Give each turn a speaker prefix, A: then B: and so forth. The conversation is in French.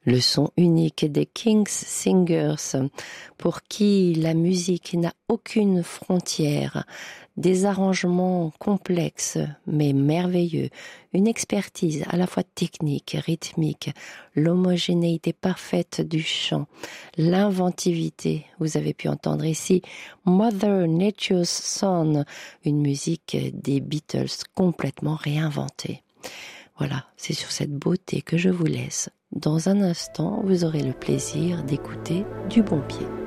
A: Le son unique des Kings Singers, pour qui la musique n'a aucune frontière, des arrangements complexes mais merveilleux, une expertise à la fois technique, rythmique, l'homogénéité parfaite du chant, l'inventivité. Vous avez pu entendre ici Mother Nature's Son, une musique des Beatles complètement réinventée. Voilà, c'est sur cette beauté que je vous laisse. Dans un instant, vous aurez le plaisir d'écouter Du Bon Pied.